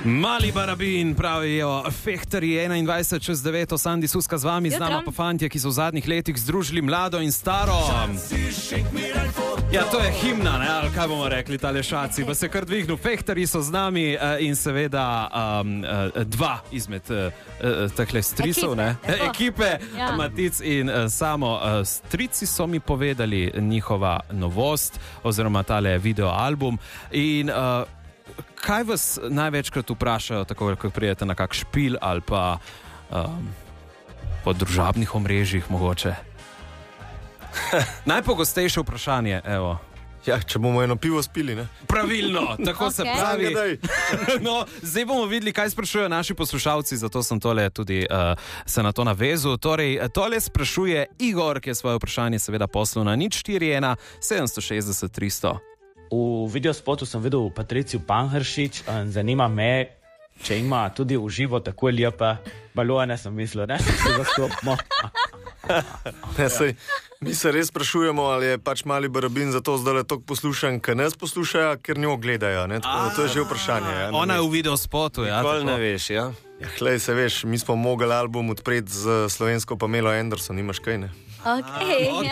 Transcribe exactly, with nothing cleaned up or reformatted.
Mali barabin, pravijo Fehterji enaindvajset čez devet, Sandi Suska z vami, z nama pa fantje, ki so v zadnjih letih združili mlado in staro. Ja, to je himna, ne, ali kaj bomo rekli, tale šaci, pa se kar dvignil. Fehterji so z nami in seveda um, dva izmed uh, takle strisov, ne, ekipe, ja. Matic in uh, Samo. Uh, strici so mi povedali njihova novost, oziroma tale videoalbum in uh, kaj vas največkrat vprašajo, tako ko prijete na kak špil ali pa um, po družabnih omrežjih mogoče? Najpogostejše vprašanje, evo. Ja, če bomo eno pivo spili, ne? Pravilno, tako okay. Se pravi. No, zdaj bomo videli, kaj sprašujejo naši poslušalci, zato sem tole tudi uh, se na to navezal. Torej, tole sprašuje Igor, ki je svoje vprašanje seveda poslal na nič štiri ena sedem šestdeset tristo. V videospotu sem videl Patricijo Panhršič in zanima me, če ima tudi v živo tako lepe balone, sem mislil, ne, se zastopimo. Ne, sej, mi se res sprašujemo, ali je pač mali barabin zato zdaj le toliko poslušan, ker nas poslušajo, ker njo gledajo, ne, tako, to je že vprašanje. Ja, ona je v videospotu, ja. Nikoli ne veš, ja. Ja, hlej, se veš, mi smo mogli album odpreti z slovensko Pamelo Anderson, imaš kaj, ne? Okay, okay.